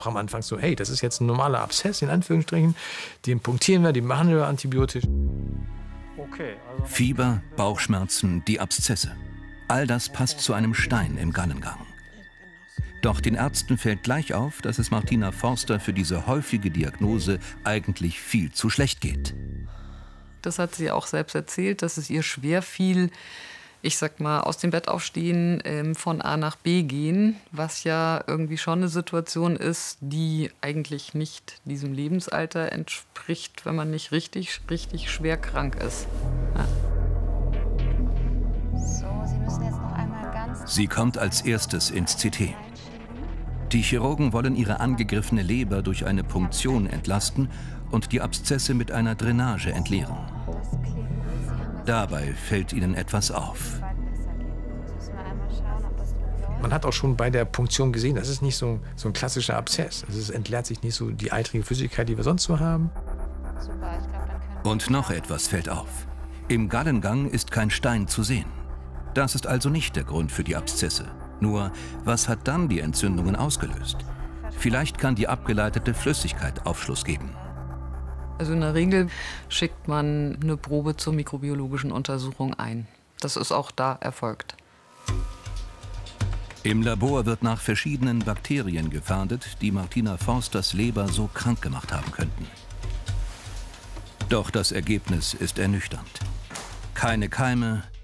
Am Anfang so, hey, das ist jetzt ein normaler Abszess, in Anführungsstrichen. Den punktieren wir, den behandeln wir antibiotisch. Fieber, Bauchschmerzen, die Abszesse. All das passt zu einem Stein im Gallengang. Doch den Ärzten fällt gleich auf, dass es Martina Forster für diese häufige Diagnose eigentlich viel zu schlecht geht. Das hat sie auch selbst erzählt, dass es ihr schwer fiel, ich sag mal, aus dem Bett aufstehen, von A nach B gehen, was ja irgendwie schon eine Situation ist, die eigentlich nicht diesem Lebensalter entspricht, wenn man nicht richtig schwer krank ist. Ja. So, Sie müssen jetzt noch einmal ganz... Sie kommt als erstes ins CT. Die Chirurgen wollen ihre angegriffene Leber durch eine Punktion entlasten und die Abszesse mit einer Drainage entleeren. Dabei fällt ihnen etwas auf. Man hat auch schon bei der Punktion gesehen, das ist nicht so ein klassischer Abszess. Also es entleert sich nicht so die eitrige Flüssigkeit, die wir sonst so haben. Und noch etwas fällt auf. Im Gallengang ist kein Stein zu sehen. Das ist also nicht der Grund für die Abszesse. Nur, was hat dann die Entzündungen ausgelöst? Vielleicht kann die abgeleitete Flüssigkeit Aufschluss geben. Also in der Regel schickt man eine Probe zur mikrobiologischen Untersuchung ein. Das ist auch da erfolgt. Im Labor wird nach verschiedenen Bakterien gefahndet, die Martina Forsters Leber so krank gemacht haben könnten. Doch das Ergebnis ist ernüchternd. Keine Keime,